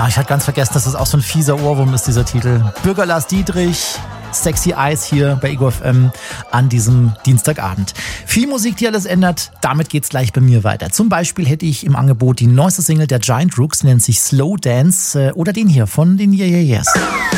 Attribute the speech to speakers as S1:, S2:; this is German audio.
S1: Ich hatte ganz vergessen, dass das auch so ein fieser Ohrwurm ist, dieser Titel. Bürger Lars Dietrich, Sexy Eyes hier bei Ego FM an diesem Dienstagabend. Viel Musik, die alles ändert, damit geht's gleich bei mir weiter. Zum Beispiel hätte ich im Angebot die neueste Single der Giant Rooks, nennt sich Slow Dance, oder den hier von den Yeah Yeah Yeahs.